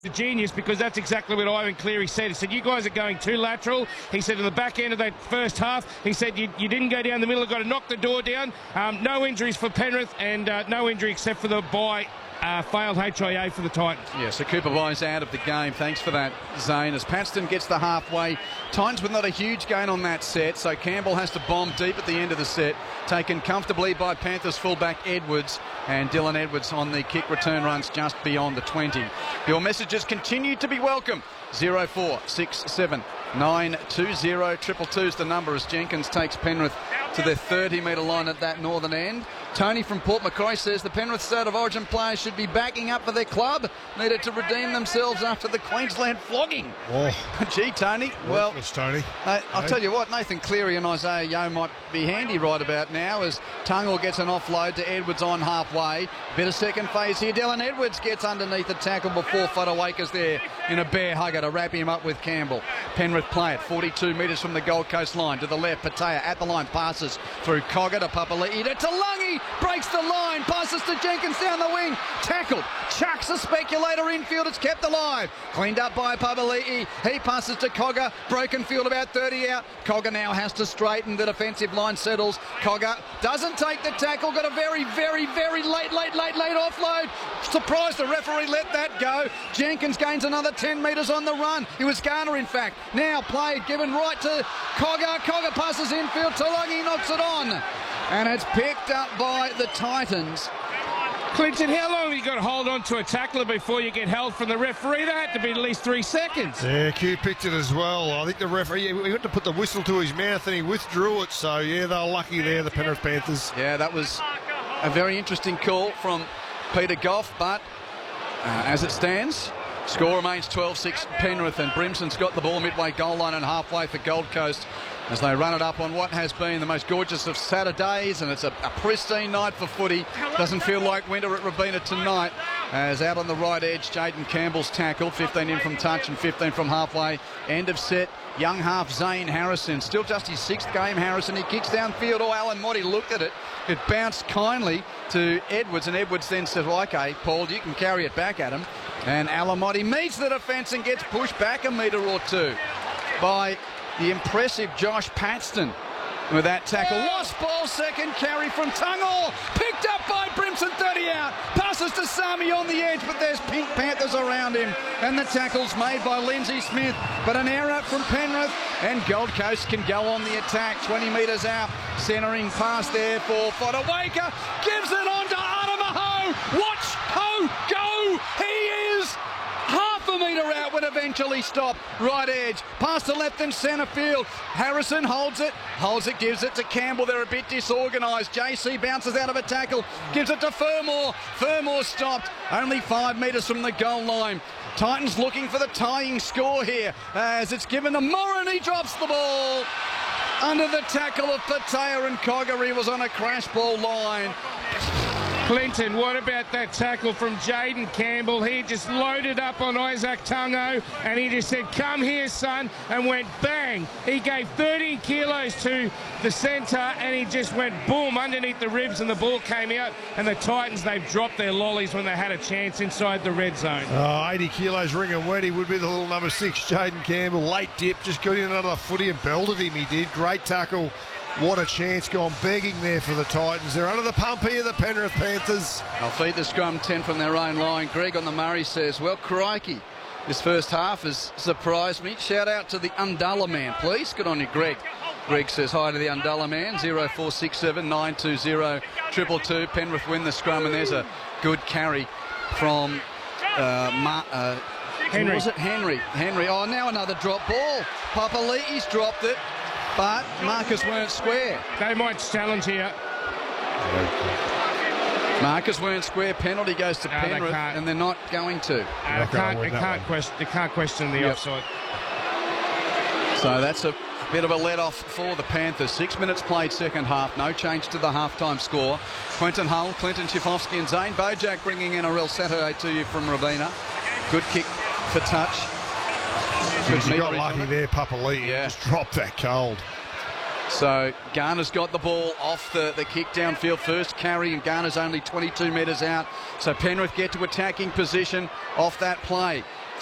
The genius, because that's exactly what Ivan Cleary said. He said, you guys are going too lateral. He said, in the back end of that first half, he said, you didn't go down the middle, got to knock the door down. No injuries for Penrith, and no injury except for the bye. Failed HIA for the Titans. Yeah, so Cooper Bye's out of the game. Thanks for that, Zane. As Paxton gets the halfway, Titans with not a huge gain on that set, so Campbell has to bomb deep at the end of the set. Taken comfortably by Panthers fullback Edwards, and Dylan Edwards on the kick return runs just beyond the 20. Your messages continue to be welcome. 0467 920 222 is the number as Jenkins takes Penrith to their 30-metre line at that northern end. Tony from Port McCoy says the Penrith State of Origin players should be backing up for their club. Needed to redeem themselves after the Queensland flogging. Oh. Gee, Tony. Well, Tony. I'll tell you what, Nathan Cleary and Isaiah Yeo might be handy right about now as Tungle gets an offload to Edwards on halfway. Bit of second phase here. Dylan Edwards gets underneath the tackle before Fodawaker's there in a bear hugger to wrap him up with Campbell. Penrith play it 42 metres from the Gold Coast line to the left. Patea at the line, passes through Cogger to Papali'i to Taulagi. Breaks the line, passes to Jenkins down the wing, tackled, chucks a speculator infield, it's kept alive, cleaned up by Papali'i, he passes to Cogger, broken field about 30 out, Cogger now has to straighten, the defensive line settles, Cogger doesn't take the tackle, got a very late offload, surprised the referee let that go, Jenkins gains another 10 metres on the run, it was Garner in fact, now played, given right to Cogger, Cogger passes infield, Taulagi knocks it on. And it's picked up by the Titans. Clinton, how long have you got to hold on to a tackler before you get held from the referee? That had to be at least 3 seconds. Yeah, Q picked it as well. I think the referee, he went to put the whistle to his mouth and he withdrew it. So, yeah, they were lucky there, the Penrith Panthers. Yeah, that was a very interesting call from Peter Goff. But as it stands, score remains 12-6 Penrith, and Brimson's got the ball midway goal line and halfway for Gold Coast as they run it up on what has been the most gorgeous of Saturdays, and it's a pristine night for footy. Doesn't feel like winter at Robina tonight, as out on the right edge, Jaden Campbell's tackle, 15 in from touch and 15 from halfway. End of set, young half Zane Harrison, still just his 6th game, Harrison. He kicks downfield, Alan Motti looked at it. It bounced kindly to Edwards, and Edwards then said, well, OK, Paul, you can carry it back at him. And Alan Motti meets the defence and gets pushed back a metre or two by the impressive Josh Paxton with that tackle. Lost ball, second carry from Tungle. Picked up by Brimson, 30 out. Passes to Sami on the edge, but there's Pink Panthers around him. And the tackle's made by Lindsay Smith. But an error from Penrith, and Gold Coast can go on the attack. 20 metres out. Centering pass there for Fodawaker. Gives it on to Adamaho. Watch Ho go. He is half a metre out when eventually stopped. Right edge, pass to left and centre field. Harrison holds it, gives it to Campbell. They're a bit disorganised. JC bounces out of a tackle, gives it to Fermor. Fermor stopped, only 5 metres from the goal line. Titans looking for the tying score here as it's given to Moran. He drops the ball. Under the tackle of Patea and Cogger, he was on a crash ball line. Clinton, what about that tackle from Jaden Campbell? He just loaded up on Isaac Tungo and he just said, come here, son, and went bang. He gave 13 kilos to the centre and he just went boom underneath the ribs and the ball came out, and the Titans, they've dropped their lollies when they had a chance inside the red zone. 80 kilos ring and wet. He would be the little number 6, Jaden Campbell. Late dip, just got in under the footy and belted him. He did. Great tackle. What a chance gone begging there for the Titans. They're under the pump here, the Penrith Panthers. They'll feed the scrum 10 from their own line. Greg on the Murray says, well, crikey, this first half has surprised me. Shout out to the Undalla man, please. Good on you, Greg. Greg says hi to the Undalla man. 0467 920 222. Penrith win the scrum, and there's a good carry from Henry. Was it Henry? Henry. Oh, now another drop ball. Papali'i's dropped it. But Marcus weren't square. They might challenge here. Marcus weren't square. Penalty goes to Penrith, and they're not going to. They can't question the offside. So that's a bit of a let-off for the Panthers. 6 minutes played second half. No change to the half-time score. Quentin Hull, Clinton Schifofsky and Zane Bojack bringing in a real Saturday to you from Robina. Good kick for touch. He got lucky there, Papali'i. Yeah. Just dropped that cold. So Garner's got the ball off the kick downfield. First carry, and Garner's only 22 metres out. So Penrith get to attacking position off that play.